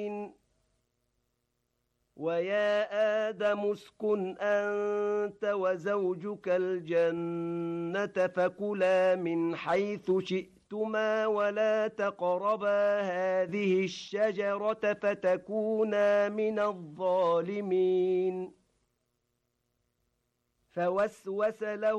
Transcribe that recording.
ويا آدم اسكن أنت وزوجك الجنة فكلا من حيث شئتما ولا تقربا هذه الشجرة فتكونا من الظالمين فوسوس له